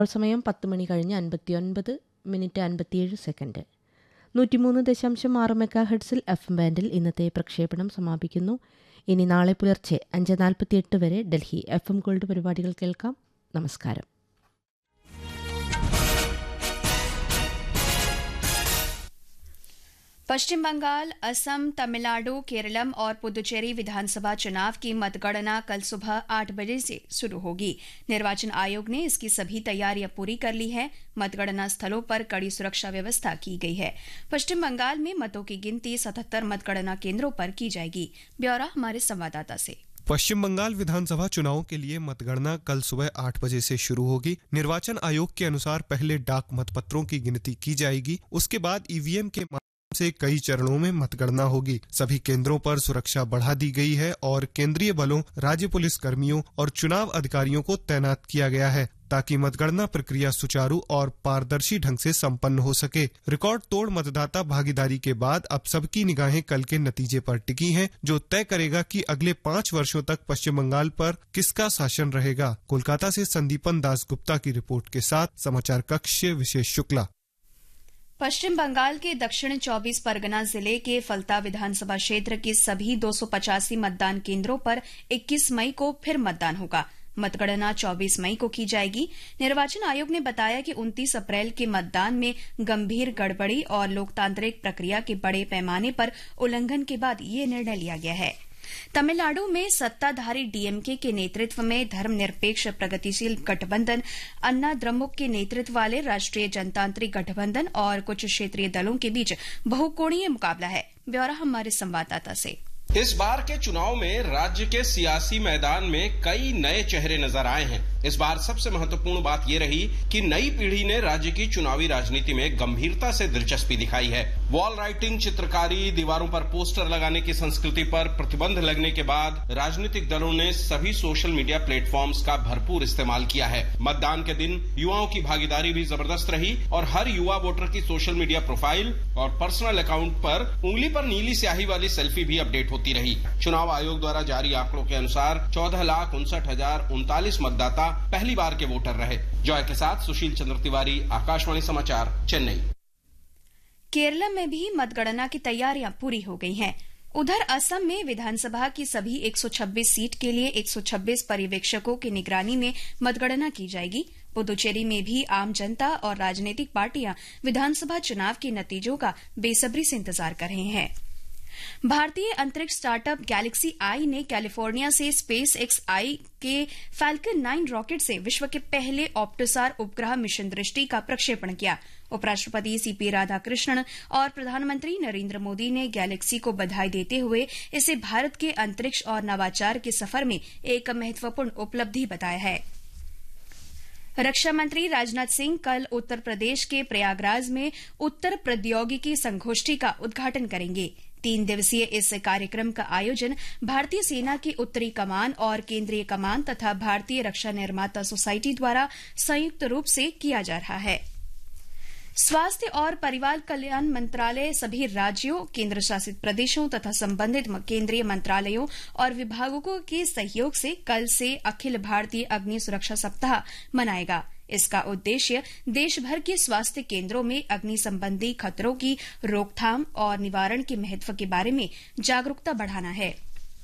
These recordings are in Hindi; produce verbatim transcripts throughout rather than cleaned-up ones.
സമയം പത്ത് മണി കഴിഞ്ഞ് അൻപത്തിയൊൻപത് മിനിറ്റ് അൻപത്തിയേഴ് സെക്കൻഡ്. നൂറ്റിമൂന്ന് ദശാംശം ആറ് മെഗാ ഹെർട്സിൽ എഫ് എം ബാൻഡിൽ ഇന്നത്തെ പ്രക്ഷേപണം സമാപിക്കുന്നു. ഇനി നാളെ പുലർച്ചെ അഞ്ച് നാൽപ്പത്തിയെട്ട് വരെ ഡൽഹി എഫ് എം ഗോൾഡ് പരിപാടികൾ കേൾക്കാം. നമസ്കാരം. पश्चिम बंगाल, असम, तमिलनाडु, केरलम और पुदुचेरी विधानसभा चुनाव की मतगणना कल सुबह आठ बजे से शुरू होगी. निर्वाचन आयोग ने इसकी सभी तैयारियां पूरी कर ली है. मतगणना स्थलों पर कड़ी सुरक्षा व्यवस्था की गई है. पश्चिम बंगाल में मतों की गिनती सतहत्तर मतगणना केंद्रों पर की जाएगी. ब्यौरा हमारे संवाददाता से. पश्चिम बंगाल विधानसभा चुनाव के लिए मतगणना कल सुबह आठ बजे से शुरू होगी. निर्वाचन आयोग के अनुसार पहले डाक मतपत्रों की गिनती की जाएगी. उसके बाद ईवीएम के से कई चरणों में मतगणना होगी. सभी केंद्रों पर सुरक्षा बढ़ा दी गई है और केंद्रीय बलों, राज्य पुलिस कर्मियों और चुनाव अधिकारियों को तैनात किया गया है ताकि मतगणना प्रक्रिया सुचारू और पारदर्शी ढंग से संपन्न हो सके. रिकॉर्ड तोड़ मतदाता भागीदारी के बाद अब सबकी निगाहें कल के नतीजे पर टिकी हैं, जो तय करेगा कि अगले पाँच वर्षों तक पश्चिम बंगाल पर किसका शासन रहेगा. कोलकाता से संदीपन दास गुप्ता की रिपोर्ट के साथ समाचार कक्ष से विशेष शुक्ला. पश्चिम बंगाल के दक्षिण चौबीस परगना जिले के फलता विधानसभा क्षेत्र के सभी दो सौ पचासी मतदान केंद्रों पर इक्कीस मई को फिर मतदान होगा. मतगणना चौबीस मई को की जाएगी. निर्वाचन आयोग ने बताया कि उनतीस अप्रैल के मतदान में गंभीर गड़बड़ी और लोकतांत्रिक प्रक्रिया के बड़े पैमाने पर उल्लंघन के बाद ये निर्णय लिया गया है. तमिलनाडु में सत्ताधारी डीएमके के नेतृत्व में धर्मनिरपेक्ष प्रगतिशील गठबंधन, अन्ना द्रमुक के नेतृत्व वाले राष्ट्रीय जनतांत्रिक गठबंधन और कुछ क्षेत्रीय दलों के बीच बहुकोणीय मुकाबला है. ब्यौरा हमारे संवाददाता से. इस बार के चुनाव में राज्य के सियासी मैदान में कई नए चेहरे नजर आए हैं. इस बार सबसे महत्वपूर्ण बात यह रही कि नई पीढ़ी ने राज्य की चुनावी राजनीति में गंभीरता से दिलचस्पी दिखाई है. वॉल राइटिंग, चित्रकारी, दीवारों पर पोस्टर लगाने की संस्कृति पर प्रतिबंध लगने के बाद राजनीतिक दलों ने सभी सोशल मीडिया प्लेटफॉर्म्स का भरपूर इस्तेमाल किया है. मतदान के दिन युवाओं की भागीदारी भी जबरदस्त रही और हर युवा वोटर की सोशल मीडिया प्रोफाइल और पर्सनल अकाउंट पर उंगली पर नीली स्याही वाली सेल्फी भी अपडेट होती रही. चुनाव आयोग द्वारा जारी आंकड़ों के अनुसार चौदह लाख उनसठ हजार उनतालीस मतदाता पहली बार के वोटर रहे. जॉय के साथ सुशील चंद्र तिवारी, आकाशवाणी समाचार, चेन्नई. केरल में भी मतगणना की तैयारियां पूरी हो गई हैं. उधर असम में विधानसभा की सभी एक सौ छब्बीस सीट के लिए एक सौ छब्बीस पर्यवेक्षकों की निगरानी में मतगणना की जाएगी. पुदुचेरी में भी आम जनता और राजनीतिक पार्टियां विधानसभा चुनाव के नतीजों का बेसब्री से इंतजार कर रहे हैं. भारतीय अंतरिक्ष स्टार्टअप गैलेक्सी आई ने कैलिफोर्निया से स्पेस एक्स आई के फैल्कन नाइन रॉकेट से विश्व के पहले ऑप्टोसार उपग्रह मिशन दृष्टि का प्रक्षेपण किया. उपराष्ट्रपति सीपी राधाकृष्णन और प्रधानमंत्री नरेंद्र मोदी ने गैलेक्सी को बधाई देते हुए इसे भारत के अंतरिक्ष और नवाचार के सफर में एक महत्वपूर्ण उपलब्धि बताया है. रक्षा मंत्री राजनाथ सिंह कल उत्तर प्रदेश के प्रयागराज में उत्तर प्रौद्योगिकी संगोष्ठी का उद्घाटन करेंगे. तीन दिवसीय इस कार्यक्रम का आयोजन भारतीय सेना की उत्तरी कमान और केंद्रीय कमान तथा भारतीय रक्षा निर्माता सोसाइटी द्वारा संयुक्त रूप से किया जा रहा है. स्वास्थ्य और परिवार कल्याण मंत्रालय सभी राज्यों, केंद्र शासित प्रदेशों तथा संबंधित केंद्रीय मंत्रालयों और विभागों के सहयोग से कल से अखिल भारतीय अग्नि सुरक्षा सप्ताह मनाएगा. इसका उद्देश्य देश भर के स्वास्थ्य केंद्रों में अग्नि संबंधी खतरों की रोकथाम और निवारण के महत्व के बारे में जागरूकता बढ़ाना है.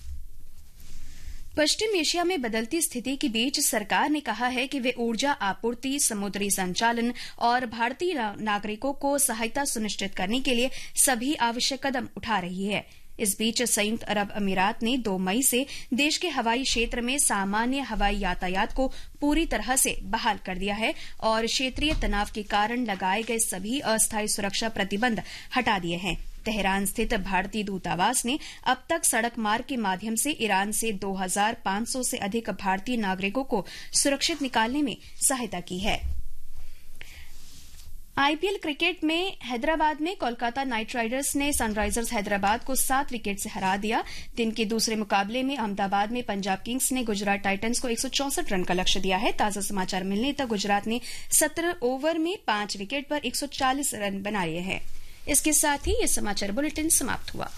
पश्चिम एशिया में बदलती स्थिति के बीच सरकार ने कहा है कि वे ऊर्जा आपूर्ति, समुद्री संचालन और भारतीय नागरिकों को सहायता सुनिश्चित करने के लिए सभी आवश्यक कदम उठा रही है. इस बीच संयुक्त अरब अमीरात ने दो मई से देश के हवाई क्षेत्र में सामान्य हवाई यातायात को पूरी तरह से बहाल कर दिया है और क्षेत्रीय तनाव के कारण लगाए गए सभी अस्थायी सुरक्षा प्रतिबंध हटा दिए हैं. तेहरान स्थित भारतीय दूतावास ने अब तक सड़क मार्ग के माध्यम से ईरान से दो हजार पांच सौ से अधिक भारतीय नागरिकों को सुरक्षित निकालने में सहायता की है. आईपीएल क्रिकेट में हैदराबाद में कोलकाता नाइट राइडर्स ने सनराइजर्स हैदराबाद को सात विकेट से हरा दिया. दिन के दूसरे मुकाबले में अहमदाबाद में पंजाब किंग्स ने गुजरात टाइटंस को एक सौ चौसठ रन का लक्ष्य दिया है. ताजा समाचार मिलने तक गुजरात ने सत्रह ओवर में पांच विकेट पर एक सौ चालीस रन बना लिए हैं. इसके साथ ही ये समाचार बुलेटिन समाप्त हुआ.